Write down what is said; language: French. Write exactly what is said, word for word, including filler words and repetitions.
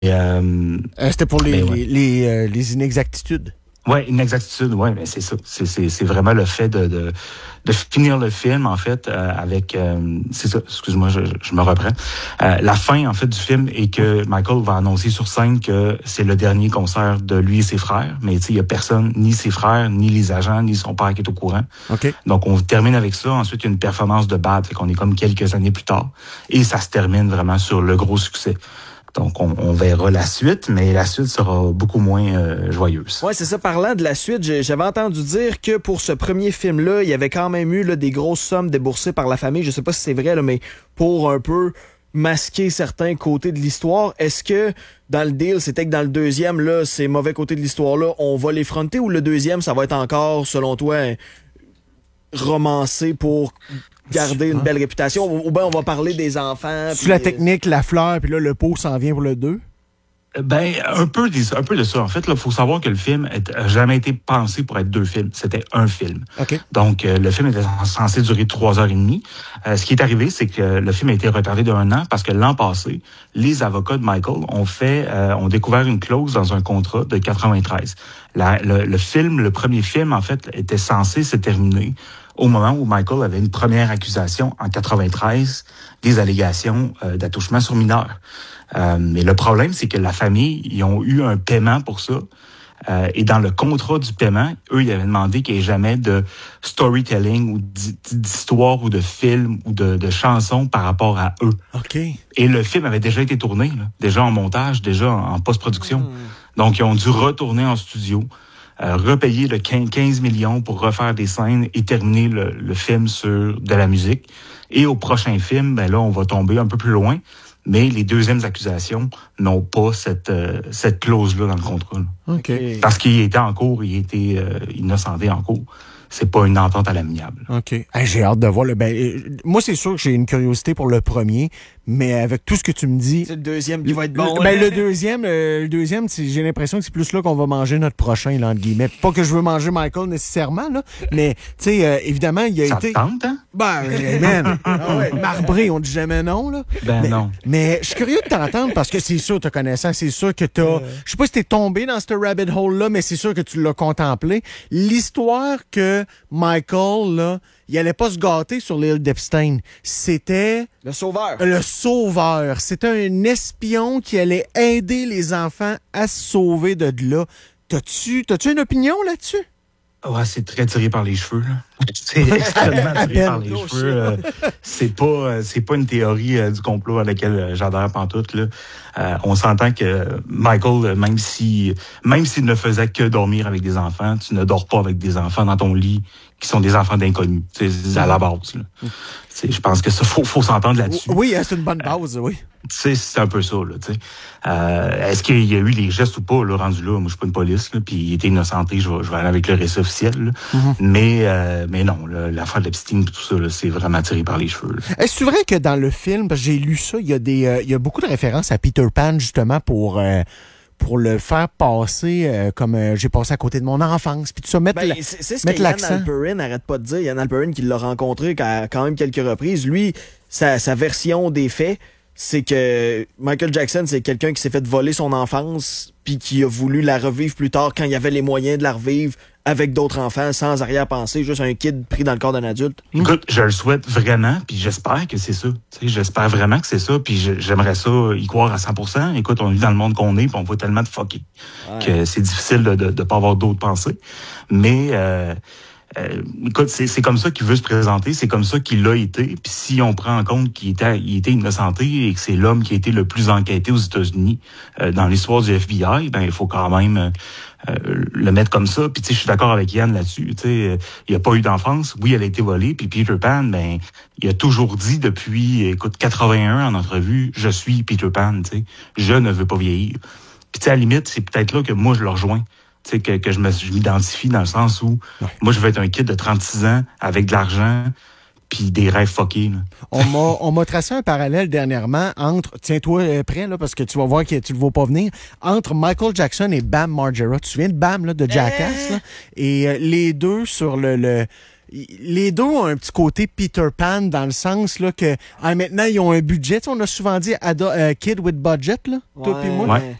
euh, euh, c'était pour les, ouais. les, les, euh, les inexactitudes. Oui, inexactitude, oui, mais c'est ça. C'est, c'est, c'est vraiment le fait de, de, de finir le film, en fait, euh, avec... Euh, c'est ça, excuse-moi, je, je me reprends. Euh, la fin, en fait, du film est que Michael va annoncer sur scène que c'est le dernier concert de lui et ses frères, mais tu sais, il y a personne, ni ses frères, ni les agents, ni son père qui est au courant. Okay. Donc, on termine avec ça. Ensuite, il y a une performance de Bad, fait qu'on est comme quelques années plus tard. Et ça se termine vraiment sur le gros succès. Donc, on, on verra la suite, mais la suite sera beaucoup moins euh, joyeuse. Oui, c'est ça. Parlant de la suite, j'avais entendu dire que pour ce premier film-là, il y avait quand même eu là, des grosses sommes déboursées par la famille. Je sais pas si c'est vrai, là, mais pour un peu masquer certains côtés de l'histoire. Est-ce que dans le deal, c'était que dans le deuxième, là, ces mauvais côtés de l'histoire-là, on va les fronter, ou le deuxième, ça va être encore, selon toi, romancé pour garder une belle réputation, ou bien on va parler des enfants. Sur la technique, la fleur, puis là, le pot s'en vient pour le deux? Ben, un peu, des, un peu de ça. En fait, il faut savoir que le film n'a jamais été pensé pour être deux films. C'était un film. Okay. Donc, euh, le film était censé durer trois heures et demie. Euh, ce qui est arrivé, c'est que le film a été retardé d'un an parce que l'an passé, les avocats de Michael ont fait, euh, ont découvert une clause dans un contrat de quatre-vingt-treize. La, le, le film, le premier film, en fait, était censé se terminer au moment où Michael avait une première accusation en quatre-vingt-treize, des allégations euh, d'attouchement sur mineurs. Euh, mais le problème, c'est que la famille, ils ont eu un paiement pour ça. Euh, et dans le contrat du paiement, eux, ils avaient demandé qu'il n'y ait jamais de storytelling ou d'histoire ou de film ou de, de chansons par rapport à eux. OK. Et le film avait déjà été tourné, là, déjà en montage, déjà en, en post-production. Mmh. Donc, ils ont dû retourner en studio, euh, repayer le quinze millions pour refaire des scènes et terminer le, le film sur de la musique. Et au prochain film, ben là, on va tomber un peu plus loin. Mais les deuxièmes accusations n'ont pas cette euh, cette clause-là dans le contrat. Là. OK. Parce qu'il était en cours, il était euh, innocenté en cours. C'est pas une entente à l'amiable. OK. Hey, j'ai hâte de voir. Le, ben, euh, moi, c'est sûr que j'ai une curiosité pour le premier, mais avec tout ce que tu me dis... C'est le deuxième qui va être bon. Le, ben, le deuxième, euh, le deuxième, j'ai l'impression que c'est plus là qu'on va manger notre prochain, là, entre guillemets. Pas que je veux manger Michael nécessairement, là, mais, tu sais, euh, évidemment, il a Ça été... Ça tente, hein? Ben, man, ah ouais, marbré, on dit jamais non, là. Ben mais, non. Mais je suis curieux de t'entendre parce que c'est sûr, te connaissant, c'est sûr que t'as... Euh... Je sais pas si t'es tombé dans ce rabbit hole-là, mais c'est sûr que tu l'as contemplé. L'histoire que Michael, là, il allait pas se gâter sur l'île d'Epstein. C'était... Le sauveur. Le sauveur. C'était un espion qui allait aider les enfants à se sauver de là. T'as-tu, t'as-tu une opinion là-dessus? Ouais, c'est très tiré par les cheveux, là. C'est extrêmement tiré par les cheveux. Euh, c'est pas, euh, c'est pas une théorie euh, du complot à laquelle euh, j'adhère pantoute, là. Euh, on s'entend que Michael, même si, même s'il ne faisait que dormir avec des enfants, tu ne dors pas avec des enfants dans ton lit qui sont des enfants d'inconnus. C'est à la base, là. Je pense que ça, faut, faut s'entendre là-dessus. Oui, c'est une bonne base, euh, oui. Tu sais, c'est un peu ça, là, tu sais. Euh, est-ce qu'il y a eu les gestes ou pas, là, rendu là? Moi, je suis pas une police, là, puis il était innocenté, je vais, je vais aller avec le récit officiel, là. Mm-hmm. Mais, euh, mais non, l'affaire d'Epstein, tout ça, c'est vraiment tiré par les cheveux. Est-ce que c'est vrai que dans le film, parce que j'ai lu ça, il y a des, euh, il y a beaucoup de références à Peter Pan, justement, pour, euh, pour le faire passer euh, comme euh, j'ai passé à côté de mon enfance, puis tout ça, mettre ben, c'est, c'est ce que Yann Alperin n'arrête pas de dire. Yann Alperin, qui l'a rencontré à quand même quelques reprises, lui, sa, sa version des faits, c'est que Michael Jackson, c'est quelqu'un qui s'est fait voler son enfance puis qui a voulu la revivre plus tard quand il y avait les moyens de la revivre avec d'autres enfants, sans arrière-pensée, juste un kid pris dans le corps d'un adulte. Écoute, je le souhaite vraiment, puis j'espère que c'est ça. T'sais, j'espère vraiment que c'est ça, puis j'aimerais ça y croire à cent pour cent. Écoute, on vit dans le monde qu'on est, puis on voit tellement de fuckés ouais. que c'est difficile de ne pas avoir d'autres pensées. Mais... Euh, Euh, écoute, c'est comme ça qu'il veut se présenter, c'est comme ça qu'il l'a été. Puis si on prend en compte qu'il était, il était innocenté et que c'est l'homme qui a été le plus enquêté aux États-Unis euh, dans l'histoire du F B I, ben il faut quand même euh, le mettre comme ça. Puis tu sais, je suis d'accord avec Yann là-dessus. Tu sais, il a pas eu d'enfance. Oui, elle a été volée. Puis Peter Pan, ben il a toujours dit depuis, écoute, quatre-vingt-un en entrevue, je suis Peter Pan. Tu sais, je ne veux pas vieillir. Puis tu sais, à la limite, c'est peut-être là que moi je le rejoins. Tu sais, que, que je m'identifie dans le sens où ouais. moi, je veux être un kid de trente-six ans avec de l'argent puis des rêves fuckés. On m'a tracé un parallèle dernièrement entre, tiens-toi prêt, là, parce que tu vas voir que tu le vois pas venir, entre Michael Jackson et Bam Margera. Tu te souviens de Bam, là, de Jackass? Là? Et euh, les deux sur le... le les deux ont un petit côté Peter Pan dans le sens là que ah, maintenant ils ont un budget. On a souvent dit Ada, euh, Kid with budget là, toi ouais, puis moi. Ouais.